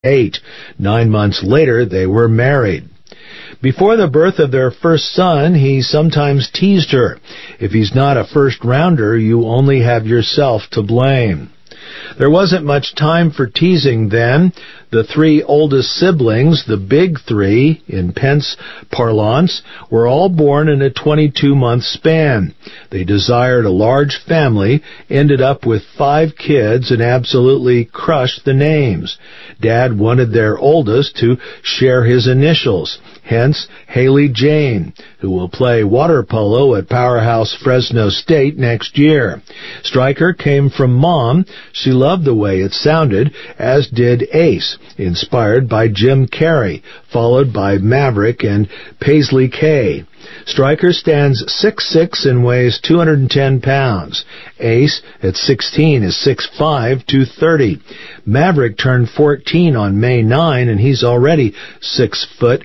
8. 9 months later, they were married. Before the birth of their first son, he sometimes teased her. "If he's not a first-rounder, you only have yourself to blame." There wasn't much time for teasing then. The three oldest siblings, the big three, in Pence parlance, were all born in a 22-month span. They desired a large family, ended up with 5 kids, and absolutely crushed the names. Dad wanted their oldest to share his initials, hence Haley Jane, who will play water polo at Powerhouse Fresno State next year. Stryker came from Mom. She loved the way it sounded, as did Ace, inspired by Jim Carrey, followed by Maverick and Paisley Kay. Stryker stands 6'6" and weighs 210 pounds. Ace, at 16, is 6'5", 230. Maverick turned 14 on May 9, and he's already 6 foot,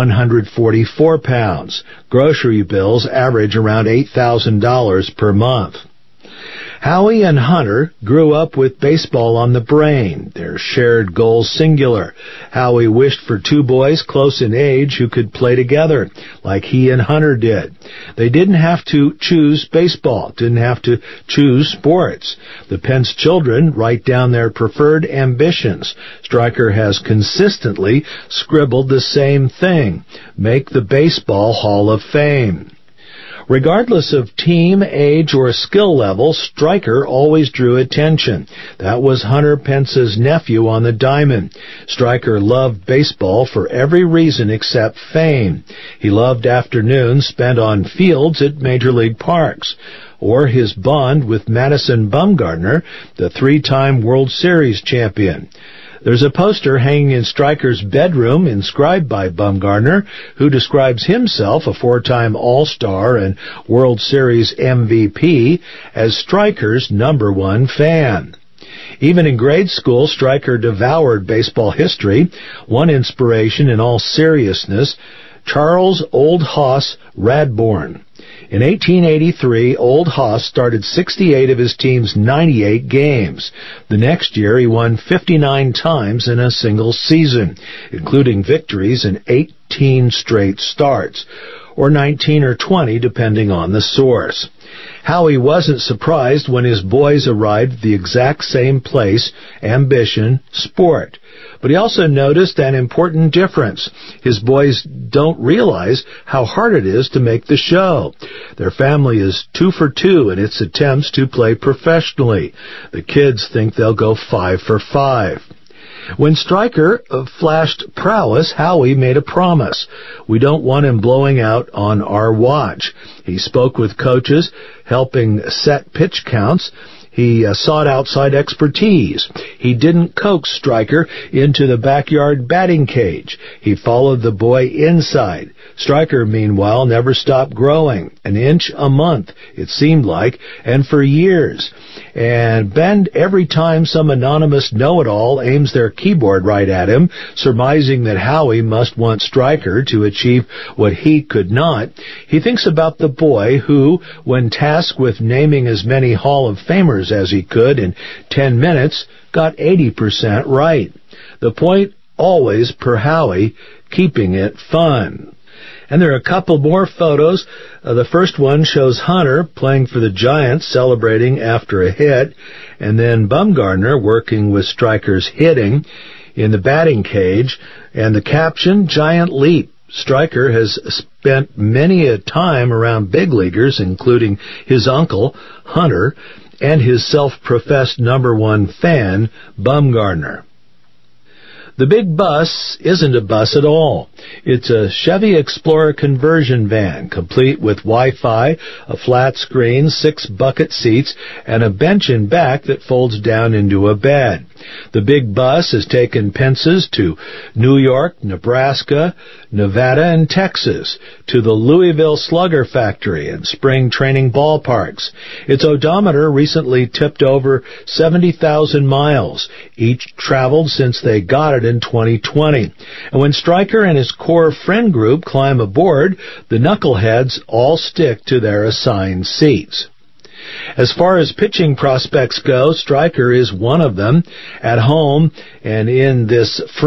144 pounds. Grocery bills average around $8,000 per month. Howie and Hunter grew up with baseball on the brain, their shared goal singular. Howie wished for 2 boys close in age who could play together, like he and Hunter did. They didn't have to choose baseball, didn't have to choose sports. The Pence children write down their preferred ambitions. Stryker has consistently scribbled the same thing: make the Baseball Hall of Fame. Regardless of team, age, or skill level, Stryker always drew attention. That was Hunter Pence's nephew on the diamond. Stryker loved baseball for every reason except fame. He loved afternoons spent on fields at Major League parks, or his bond with Madison Bumgarner, the 3-time World Series champion. There's a poster hanging in Stryker's bedroom inscribed by Bumgarner, who describes himself, a 4-time All-Star and World Series MVP, as Stryker's #1 fan. Even in grade school, Stryker devoured baseball history. One inspiration, in all seriousness, Charles Old Hoss Radbourn. In 1883, Old Hoss started 68 of his team's 98 games. The next year, he won 59 times in a single season, including victories in 18 straight starts, or 19 or 20, depending on the source. Howie wasn't surprised when his boys arrived at the exact same place, ambition, sport. But he also noticed an important difference. His boys don't realize how hard it is to make the show. Their family is 2 for 2 in its attempts to play professionally. The kids think they'll go 5 for 5. When Stryker flashed prowess, Howie made a promise: "We don't want him blowing out on our watch." He spoke with coaches, helping set pitch counts. He sought outside expertise. He didn't coax Stryker into the backyard batting cage. He followed the boy inside. Stryker, meanwhile, never stopped growing, an inch a month, it seemed like, and for years. And bend every time some anonymous know-it-all aims their keyboard right at him, surmising that Howie must want Stryker to achieve what he could not. He thinks about the boy who, when tasked with naming as many Hall of Famers as he could in 10 minutes, got 80% right. The point always, per Howie, keeping it fun. And there are a couple more photos. The first one shows Hunter playing for the Giants, celebrating after a hit, and then Bumgarner working with Stryker's hitting in the batting cage, and the caption, "Giant Leap." Stryker has spent many a time around big leaguers, including his uncle, Hunter, and his self-professed #1 fan, Bumgarner. The big bus isn't a bus at all. It's a Chevy Explorer conversion van, complete with Wi-Fi, a flat screen, 6 bucket seats, and a bench in back that folds down into a bed. The big bus has taken Pence's to New York, Nebraska, Nevada, and Texas, to the Louisville Slugger Factory and spring training ballparks. Its odometer recently tipped over 70,000 miles, each traveled since they got it in 2020. And when Stryker and his core friend group climb aboard, the knuckleheads all stick to their assigned seats. As far as pitching prospects go, Striker is one of them. At home and in this